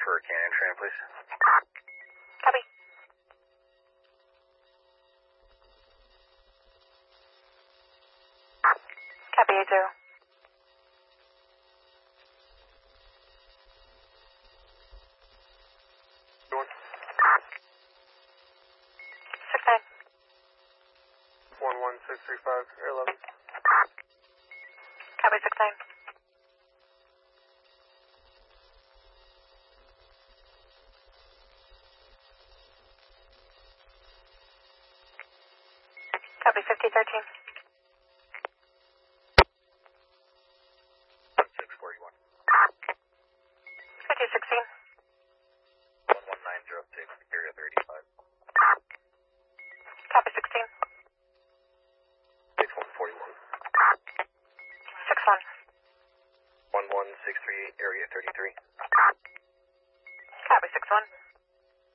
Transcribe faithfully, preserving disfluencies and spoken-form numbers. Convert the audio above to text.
for Cannon Tram, please. Copy. Copy, eight zero. Doing? Six nine. one one six three five, Air eleven. Copy, six nine. Copy, fifty thirteen. six forty-one. fifty sixteen. one one nine zero six, area thirty-five. Copy, sixteen. six one forty-one. six one. one one six three eight, area thirty-three. Copy, six one.